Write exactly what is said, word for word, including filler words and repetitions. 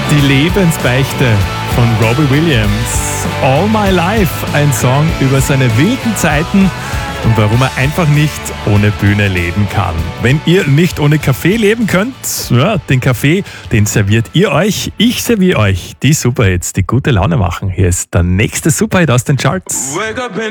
Die Lebensbeichte von Robbie Williams. All My Life, ein Song über seine wilden Zeiten und warum er einfach nicht ohne Bühne leben kann. Wenn ihr nicht ohne Kaffee leben könnt, ja, den Kaffee, den serviert ihr euch. Ich serviere euch die Superhits, die gute Laune machen. Hier ist der nächste Superhit aus den Charts.